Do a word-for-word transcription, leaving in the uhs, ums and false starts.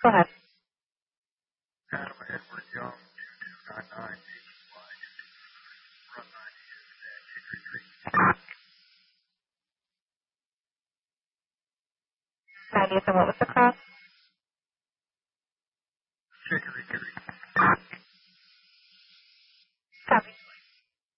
Go ahead. Adam Edward Young, two two nine nine, Run ninety-two at Hickory Creek. ninetieth, and what was the cross? Hickory Creek.